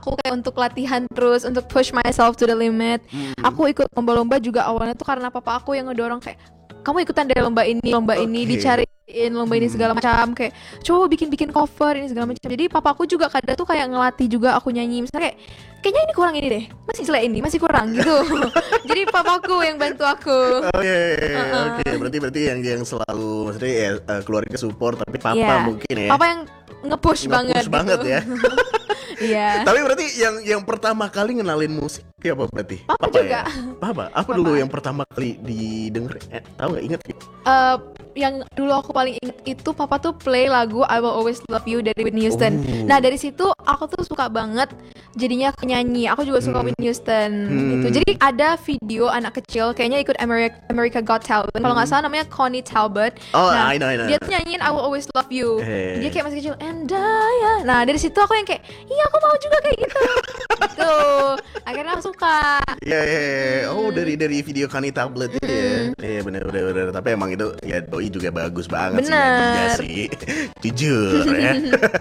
aku kayak untuk latihan terus, untuk push myself to the limit. Aku ikut lomba-lomba juga awalnya tuh karena papa aku yang ngedorong kayak, kamu ikutan deh lomba ini, dicariin lomba ini segala macam, kayak coba bikin cover ini segala macam. Jadi papaku juga kadang tuh kayak ngelatih juga aku nyanyi, misalnya kayak kayaknya ini kurang ini deh, masih jelek ini, masih kurang gitu. Jadi papaku yang bantu aku. Oke. Berarti yang selalu maksudnya ya, keluarga support, tapi papa mungkin ya. Papa yang nge-push banget gitu. Ya. Iya. Tapi berarti yang pertama kali ngenalin musik apa berarti? Papa juga. Ya? Papa. Apa dulu yang pertama kali didengar? Tahu nggak, ingat? Yang dulu aku paling inget itu papa tuh play lagu I Will Always Love You dari Whitney Houston. Nah dari situ aku tuh suka banget jadinya penyanyi. Aku juga suka Whitney Houston gitu. Jadi ada video anak kecil kayaknya ikut America Got Talent. Kalau nggak salah namanya Connie Talbot. I know. Dia tuh nyanyiin I Will Always Love You. Dia kayak masih kecil and I. Nah dari situ aku yang kayak iya aku mau juga kayak gitu. Gitu. Akhirnya aku suka. Iya. Oh dari video Connie Talbot itu ya. Iya benar. Tapi emang itu ya doi juga bagus banget sih. Jujur ya.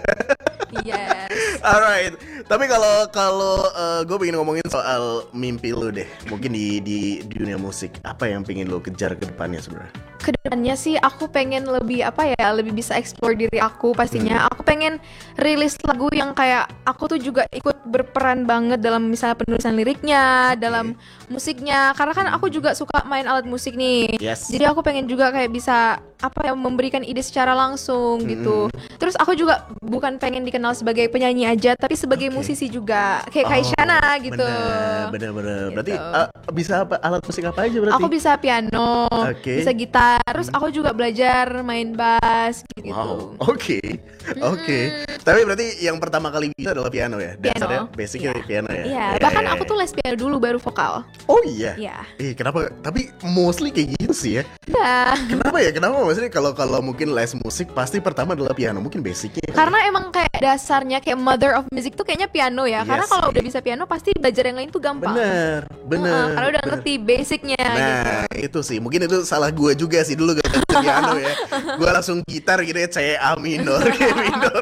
Yes. Alright. Tapi kalau gue pengen ngomongin soal mimpi lu deh. Mungkin di dunia musik, apa yang pengen lu kejar ke depannya sebenarnya? Kedepannya sih aku pengen lebih lebih bisa explore diri aku pastinya. Aku pengen rilis lagu yang kayak aku tuh juga ikut berperan banget dalam misalnya penulisan liriknya, dalam musiknya. Karena kan aku juga suka main alat musik nih. Yes. Jadi aku pengen juga kayak bisa memberikan ide secara langsung gitu. Terus aku juga bukan pengen dikenal sebagai penyanyi aja, tapi sebagai musisi juga kayak Kaisyana gitu. Bener. Gitu. Berarti bisa apa, alat musik apa aja berarti? Aku bisa piano, bisa gitar. Terus aku juga belajar main bass gitu. Wow, oke. Tapi berarti yang pertama kali bisa adalah piano ya? Dasarnya basicnya piano ya? Iya, bahkan aku tuh les piano dulu baru vokal. Oh iya? Iya. Kenapa? Tapi mostly kayak gitu sih ya? Iya. Kenapa maksudnya kalau mungkin les musik pasti pertama adalah piano, mungkin basicnya. Karena emang kayak dasarnya kayak mother of music tuh kayaknya piano ya. Karena kalau udah bisa piano pasti belajar yang lain tuh gampang. Bener. Karena udah ngerti basicnya Nah, gitu. itu sih. Mungkin itu salah gue juga sih dulu gak bisa piano ya. Gue langsung gitar gitu ya, C A minor, G minor.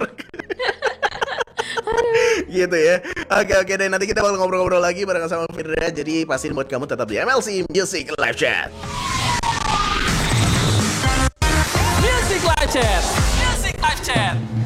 Gitu ya. Oke deh, nanti kita bakal ngobrol-ngobrol lagi bareng sama Fidra. Jadi pastiin buat kamu tetap di MLC Music Live Chat. Music Live Chat.